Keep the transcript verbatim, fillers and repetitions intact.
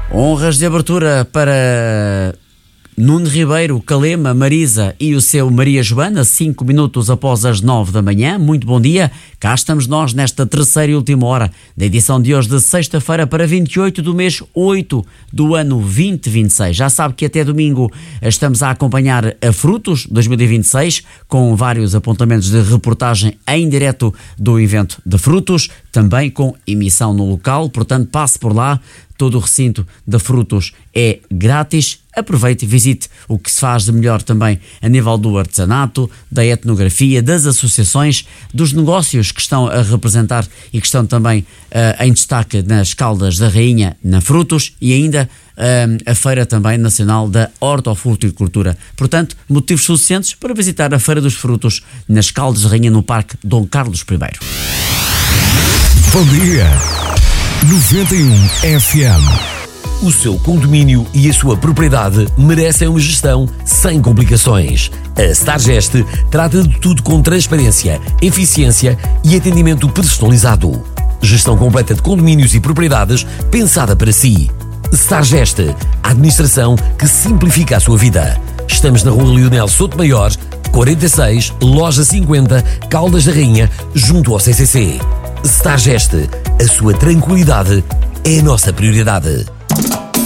Honras de abertura para Nuno Ribeiro, Calema, Marisa e o seu Maria Joana, cinco minutos após as nove da manhã. Muito bom dia, cá estamos nós nesta terceira e última hora da edição de hoje de sexta-feira para vinte e oito do mês oito do ano vinte e vinte e seis. Já sabe que até domingo estamos a acompanhar a Frutos dois mil e vinte e seis com vários apontamentos de reportagem em direto do evento de Frutos, também com emissão no local, portanto passe por lá. Todo o recinto da Frutos é grátis. Aproveite e visite o que se faz de melhor também a nível do artesanato, da etnografia, das associações, dos negócios que estão a representar e que estão também uh, em destaque nas Caldas da Rainha, na Frutos, e ainda uh, a Feira também Nacional da Hortofruticultura. Portanto, motivos suficientes para visitar a Feira dos Frutos nas Caldas da Rainha, no Parque Dom Carlos I. Bom dia! noventa e um F M. O seu condomínio e a sua propriedade merecem uma gestão sem complicações. A Stargest trata de tudo com transparência, eficiência e atendimento personalizado. Gestão completa de condomínios e propriedades pensada para si. Stargest, a administração que simplifica a sua vida. Estamos na Rua Leonel Sotomayor, quarenta e seis, Loja cinquenta, Caldas da Rainha, junto ao C C C. Stargest, a sua tranquilidade é a nossa prioridade.